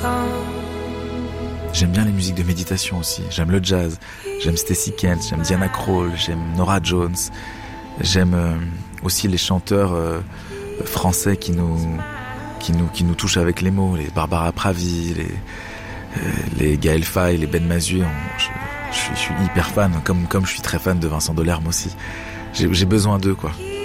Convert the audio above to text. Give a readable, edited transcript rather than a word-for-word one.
J'aime bien les musiques de méditation aussi. J'aime le jazz. J'aime Stacey Kent. J'aime Diana Krall. J'aime Norah Jones. J'aime aussi les chanteurs français qui nous touchent avec les mots. Les Barbara Pravi, les Gaël Faye, les Ben Mazué. Je suis hyper fan, comme je suis très fan de Vincent Delerme aussi. J'ai besoin d'eux, quoi.